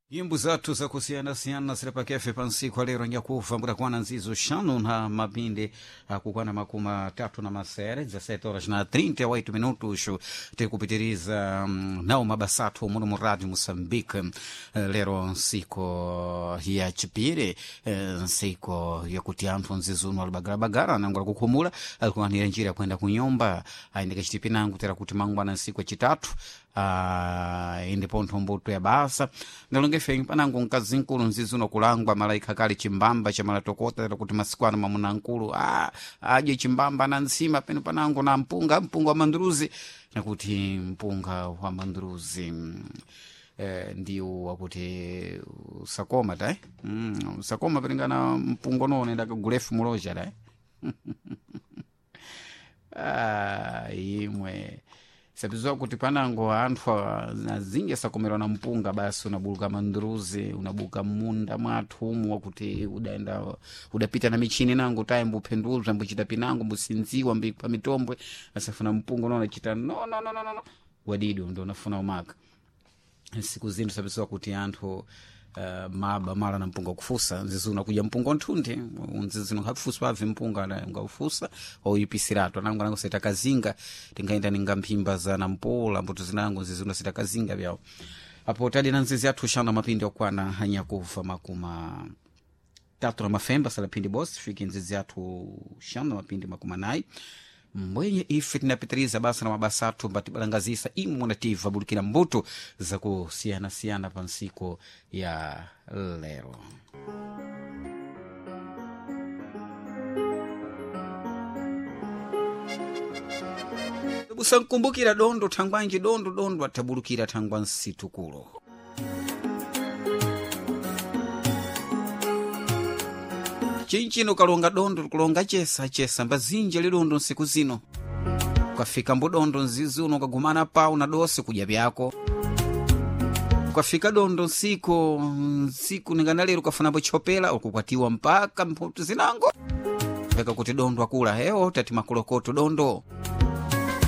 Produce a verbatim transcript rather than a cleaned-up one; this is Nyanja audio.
Nyimbo zatu za kusiyana-siyana zilipa kefe pansiku lero nyakufa mbura kuwana nzizo shanu na mapinde kukuwana makuma tatu na masere za sete horas na trinta e oito minutos te kupitiriza um, nao mabasatu muno mu Radio Moçambique lero nsiko ya chipire nsiko ya kuti anthu nzizuno alibagara-bagara nangula kukumula alikuwanira njira kwenda kunyomba aindika chitipinangu tera kuti mangwana nsiko chitatu uh, indi pontho mbuto ya basa nalongefe panangu nkazi nkulu nzizuno kulangwa malaika kali chimbamba cha malatokota kuti masikwana mamuna nkulu ah aje chimbamba na nsima peno panangu na mpunga mpunga wa manduruzi nakuti mpunga wa manduruzi eh, ndiyo wakuti usakoma ta eh? mm, usakoma pelingana mpungo none ndaka gulefu muloja ta eh? ah imwe sabizwa kuti panango anthu nazinge sakomerwa na mpunga basi unabuluka manduruzi unabuka munda mwathu umu wakuti udaenda udapita na michini nangu taye mbupenduzwa mbuchita pinangu mbusinziwa mbipa mitombwe asafuna mpunga unaona chita no no no no no wadido ndo nafuna umaka siku zinu sabizwa kuti anthu Uh, maba mala na mpunga kufusa nzizuna kuja mpunga ntundi nzizuna hakufusa wavi mpunga na nga ufusa au ipisirato nangu nangu seta kazinga tingaenda ninga mpimba za na mpola mbuto zinangu nzizuna seta kazinga vyao hapo tadi na nzizi atu shana mapindi wakwana hanya kufa makuma tatu na mafemba sala pindi boss fiki nzizi atu shana mapindi makuma nai mwenye ife tinapitiriza basa na mabasatu mbatibalangazisa imu nativa bulikina mbuto za kusiana siana pansiko ya lero. Busa nkumbukira dondo tangwanji dondo dondo atabulukira tangwansi tukulo. Chinchino kalonga dondo kulonga chesa chesa mbazinja lidondo nsiku zino ukafika mbudondo nzizuno ukagumana pao na dosi kuja byako ukafika dondo nsiku nsiku ninganalero ukafuna chopela ukukwatiwa mpaka mputu zinango peka kuti dondo akula heo tati makulokoto dondo